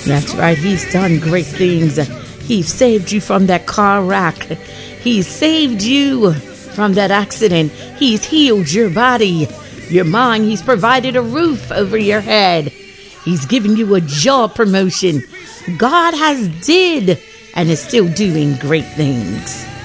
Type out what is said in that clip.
That's right. He's done great things. He saved you from that car wreck. He saved you from that accident. He's healed your body, your mind. He's provided a roof over your head. He's given you a job promotion. God has did and is still doing great things.